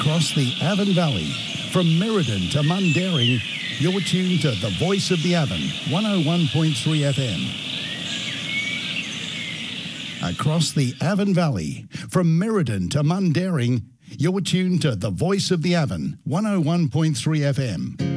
across the Avon Valley. From Merredin to Mundaring, you're tuned to the voice of the Avon, 101.3 FM. Across the Avon Valley, from Merredin to Mundaring, you're tuned to the voice of the Avon, 101.3 FM.